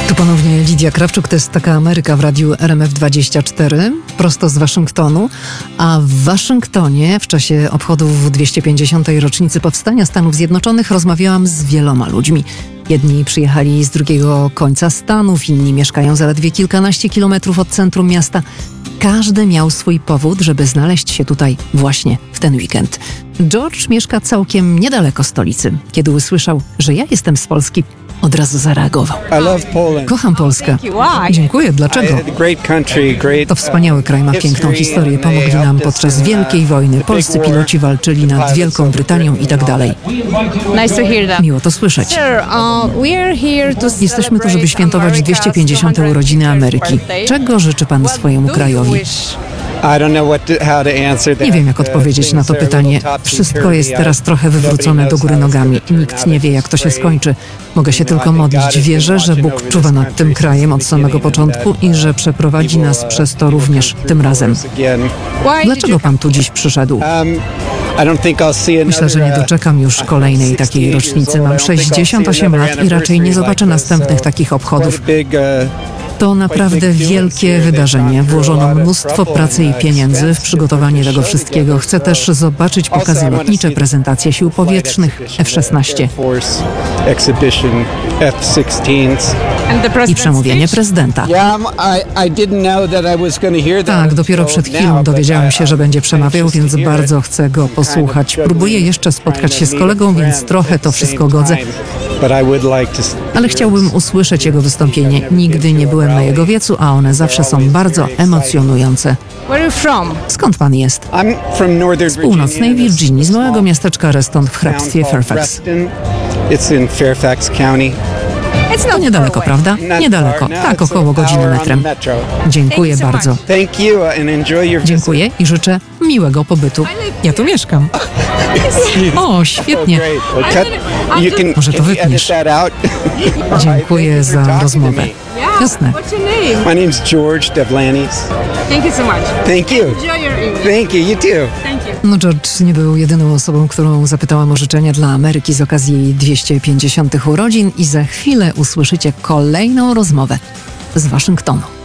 Tu ponownie Lidia Krawczuk, to jest Taka Ameryka w radiu RMF24, prosto z Waszyngtonu. A w Waszyngtonie w czasie obchodów 250. rocznicy powstania Stanów Zjednoczonych rozmawiałam z wieloma ludźmi. Jedni przyjechali z drugiego końca Stanów, inni mieszkają zaledwie kilkanaście kilometrów od centrum miasta. Każdy miał swój powód, żeby znaleźć się tutaj właśnie w ten weekend. George mieszka całkiem niedaleko stolicy. Kiedy usłyszał, że ja jestem z Polski, od razu zareagował. Kocham Polskę. Dziękuję. Dlaczego? To wspaniały kraj, ma piękną historię. Pomogli nam podczas Wielkiej Wojny. Polscy piloci walczyli nad Wielką Brytanią i tak dalej. Miło to słyszeć. Jesteśmy tu, żeby świętować 250. urodziny Ameryki. Czego życzy Pan swojemu krajowi? Nie wiem, jak odpowiedzieć na to pytanie. Wszystko jest teraz trochę wywrócone do góry nogami. Nikt nie wie, jak to się skończy. Mogę się tylko modlić. Wierzę, że Bóg czuwa nad tym krajem od samego początku i że przeprowadzi nas przez to również tym razem. Dlaczego Pan tu dziś przyszedł? Myślę, że nie doczekam już kolejnej takiej rocznicy. Mam 68 lat i raczej nie zobaczę następnych takich obchodów. To naprawdę wielkie wydarzenie. Włożono mnóstwo pracy i pieniędzy w przygotowanie tego wszystkiego. Chcę też zobaczyć pokazy lotnicze, prezentacje sił powietrznych, F-16 i przemówienie prezydenta. Tak, dopiero przed chwilą dowiedziałem się, że będzie przemawiał, więc bardzo chcę go posłuchać. Próbuję jeszcze spotkać się z kolegą, więc trochę to wszystko godzę. Ale chciałbym usłyszeć jego wystąpienie. Nigdy nie byłem na jego wiecu, a one zawsze są bardzo emocjonujące. Skąd pan jest? Z północnej Virginii, z małego miasteczka Reston w hrabstwie Fairfax. To niedaleko, prawda? Niedaleko. Tak, około godziny metrem. Dziękuję bardzo. Dziękuję i życzę miłego pobytu. Ja tu mieszkam. O, świetnie. Może to wytniesz. Dziękuję za rozmowę. Jasne. My name is George Devlanis. Thank you so much. Thank you. Enjoy your evening. Thank you. You too. Thank you. No, George nie był jedyną osobą, którą zapytałam o życzenia dla Ameryki z okazji jej 250. urodzin i za chwilę usłyszycie kolejną rozmowę z Waszyngtonu.